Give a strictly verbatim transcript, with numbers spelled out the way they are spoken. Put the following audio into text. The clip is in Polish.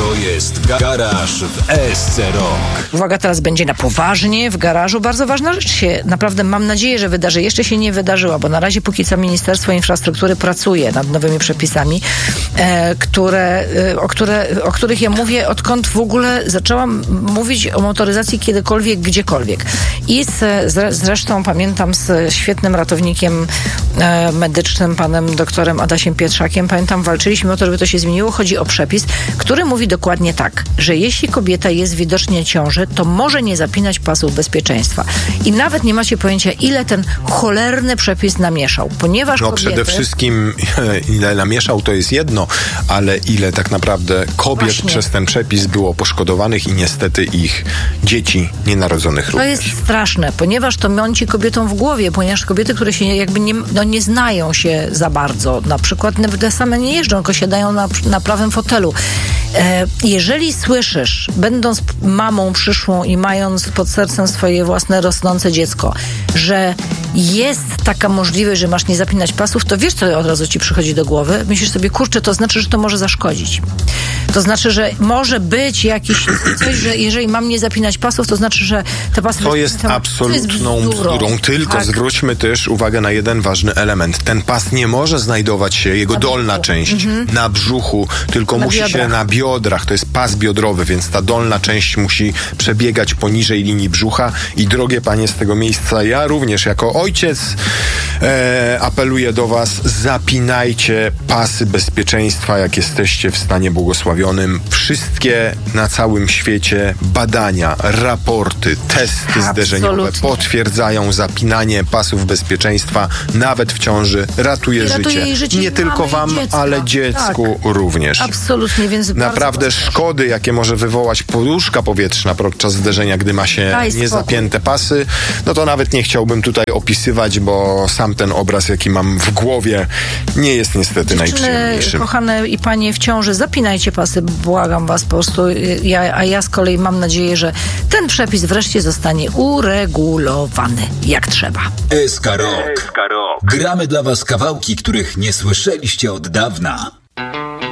To jest Garaż w S C Rock. Uwaga, teraz będzie na poważnie w garażu. Bardzo ważna rzecz się, naprawdę mam nadzieję, że wydarzy. Jeszcze się nie wydarzyła, bo na razie póki co Ministerstwo Infrastruktury pracuje nad nowymi przepisami, e, które, e, o, które, o których ja mówię, odkąd w ogóle zaczęłam mówić o motoryzacji kiedykolwiek, gdziekolwiek. I z, z, zresztą pamiętam z świetnym ratownikiem e, medycznym, panem doktorem Adasiem Pietrzakiem, pamiętam, walczyliśmy o to, żeby to się zmieniło. Chodzi o przepis, który mówi dokładnie tak, że jeśli kobieta jest widocznie w ciąży, to może nie zapinać pasów bezpieczeństwa. I nawet nie macie pojęcia, ile ten cholerny przepis namieszał, ponieważ No kobiety... przede wszystkim ile namieszał, to jest jedno, ale ile tak naprawdę kobiet Właśnie. przez ten przepis było poszkodowanych i niestety ich dzieci nienarodzonych To również. jest straszne, ponieważ to mąci kobietom w głowie, ponieważ kobiety, które się jakby nie, no nie znają się za bardzo, na przykład te same nie jeżdżą, tylko siadają na, na prawym fotelu. E, jeżeli słyszysz, będąc mamą przyszłą i mając pod sercem swoje własne rosnące dziecko, że jest taka możliwość, że masz nie zapinać pasów, to wiesz, co od razu ci przychodzi do głowy? Myślisz sobie, kurczę, to znaczy, że to może zaszkodzić. To znaczy, że może być jakiś coś, że jeżeli mam nie zapinać pasów, to znaczy, że te pasy... To jest absolutną bzdurą, tylko tak. Zwróćmy też uwagę na jeden ważny element. Ten pas nie może znajdować się, jego Na dolna brzuchu. część, Mhm. na brzuchu, tylko Na musi biodrach. się na biodrach. To jest pas biodrowy, więc ta dolna część musi przebiegać poniżej linii brzucha. I drogie panie, z tego miejsca ja również jako ojciec e, apeluję do was, zapinajcie pasy bezpieczeństwa, jak jesteście w stanie błogosławionym. Wszystkie na całym świecie badania, raporty, testy Absolutnie. zderzeniowe potwierdzają zapinanie pasów bezpieczeństwa nawet w ciąży ratuje, ratuje życie. jej życie Nie i tylko mamy, i wam, dziecka. ale dziecku Tak. również. Absolutnie, więc Naprawdę bardzo... szkody, jakie może wywołać poduszka powietrzna podczas zderzenia, gdy ma się Daj spokój. niezapięte pasy, no to nawet nie chciałbym tutaj opisywać, bo sam ten obraz, jaki mam w głowie, nie jest niestety najprzyjemniejszy. Dziewczyny, kochane i panie w ciąży, zapinajcie pasy, błagam was po prostu. Ja, a ja z kolei mam nadzieję, że ten przepis wreszcie zostanie uregulowany jak trzeba. S K Rock. Gramy dla was kawałki, których nie słyszeliście od dawna.